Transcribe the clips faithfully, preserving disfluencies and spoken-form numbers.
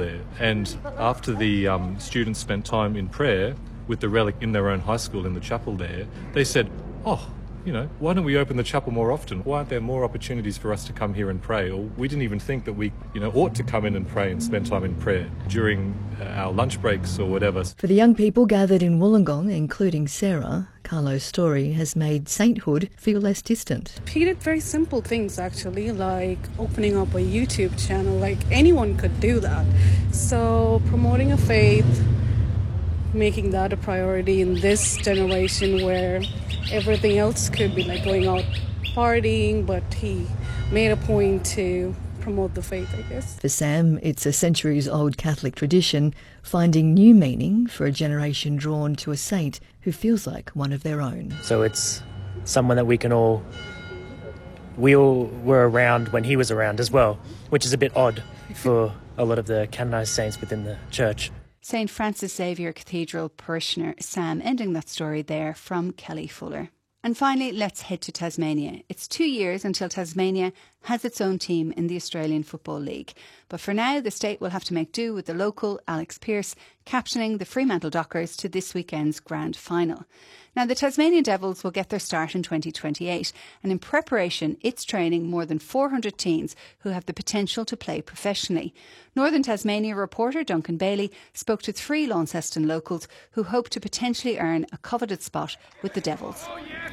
there. And after the um, students spent time in prayer with the relic in their own high school in the chapel there, they said, oh, you know, why don't we open the chapel more often? Why aren't there more opportunities for us to come here and pray? Or we didn't even think that we, you know, ought to come in and pray and spend time in prayer during uh, our lunch breaks or whatever. For the young people gathered in Wollongong, including Sarah, Carlo's story has made sainthood feel less distant. He did very simple things actually, like opening up a YouTube channel. Like anyone could do that. So promoting a faith, making that a priority in this generation where everything else could be like going out partying, but he made a point to promote the faith, I guess. For Sam, it's a centuries-old Catholic tradition, finding new meaning for a generation drawn to a saint who feels like one of their own. So it's someone that we can all, we all were around when he was around as well, which is a bit odd for a lot of the canonised saints within the church. Saint Francis Xavier Cathedral parishioner Sam, ending that story there from Kelly Fuller. And finally, let's head to Tasmania. It's two years until Tasmania has its own team in the Australian Football League. But for now, the state will have to make do with the local Alex Pearce captaining the Fremantle Dockers to this weekend's grand final. Now, the Tasmanian Devils will get their start in twenty twenty-eight, and in preparation, it's training more than four hundred teens who have the potential to play professionally. Northern Tasmania reporter Duncan Bailey spoke to three Launceston locals who hope to potentially earn a coveted spot with the Devils.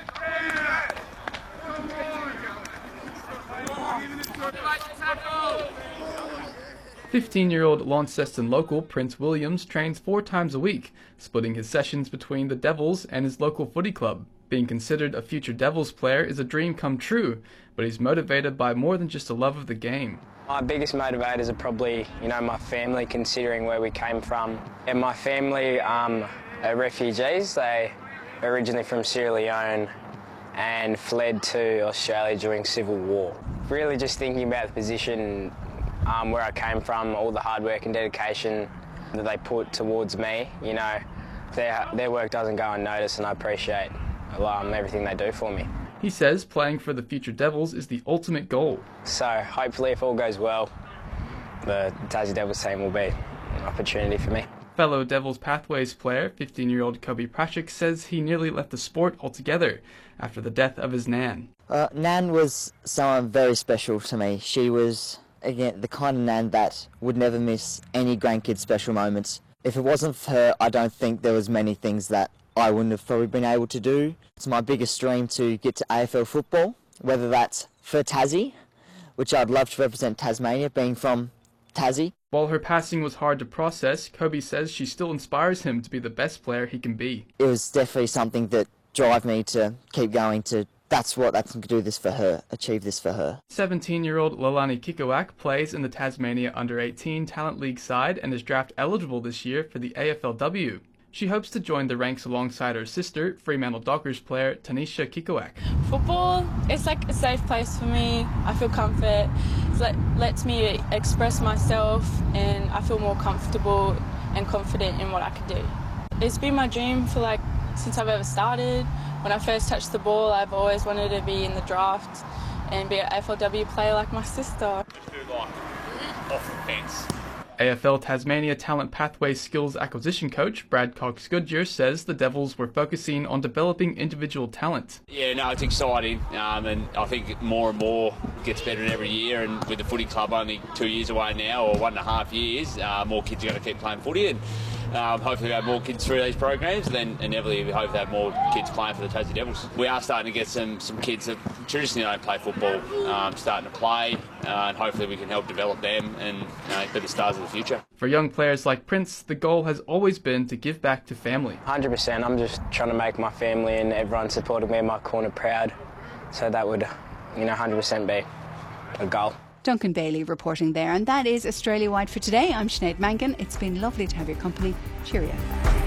fifteen-year-old Launceston local Prince Williams trains four times a week, splitting his sessions between the Devils and his local footy club. Being considered a future Devils player is a dream come true, but he's motivated by more than just a love of the game. My biggest motivators are probably, you know, my family, considering where we came from. And my family um, are refugees. They are originally from Sierra Leone and fled to Australia during Civil War. Really just thinking about the position Um, where I came from, all the hard work and dedication that they put towards me, you know, their, their work doesn't go unnoticed, and I appreciate um, everything they do for me. He says playing for the future Devils is the ultimate goal. So hopefully, if all goes well, the Tassie Devils team will be an opportunity for me. Fellow Devils Pathways player, fifteen-year-old Kobe Prashik, says he nearly left the sport altogether after the death of his nan. Uh, Nan was someone very special to me. She was, again, the kind of nan that would never miss any grandkid special moments. If it wasn't for her, I don't think there was many things that I wouldn't have probably been able to do. It's my biggest dream to get to A F L football, whether that's for Tassie, which I'd love to represent Tasmania, being from Tassie. While her passing was hard to process, Kobe says she still inspires him to be the best player he can be. It was definitely something that drove me to keep going to, that's what I can do this for her, achieve this for her. seventeen-year-old Lalani Kikowak plays in the Tasmania under eighteen Talent League side and is draft eligible this year for the A F L W. She hopes to join the ranks alongside her sister, Fremantle Dockers player Tanisha Kikowak. Football, it's like a safe place for me. I feel comfort. It let, lets me express myself, and I feel more comfortable and confident in what I can do. It's been my dream for like since I've ever started. When I first touched the ball, I've always wanted to be in the draft and be an A F L W player like my sister. Just do like off the fence. A F L Tasmania Talent Pathway Skills Acquisition Coach Brad Cox-Goodyear says the Devils were focusing on developing individual talent. Yeah, no, it's exciting, um, and I think more and more gets better every year, and with the footy club only two years away now, or one and a half years, uh, more kids are going to keep playing footy, and um, hopefully we have more kids through these programs, and then inevitably we hope to have more kids playing for the Tassie Devils. We are starting to get some, some kids that traditionally don't play football um, starting to play, uh, and hopefully we can help develop them and uh, be the stars of the future. For young players like Prince, the goal has always been to give back to family. one hundred percent. I'm just trying to make my family and everyone supporting me in my corner proud. So that would, you know, one hundred percent be a goal. Duncan Bailey reporting there. And that is Australia Wide for today. I'm Sinead Mangan. It's been lovely to have your company. Cheerio.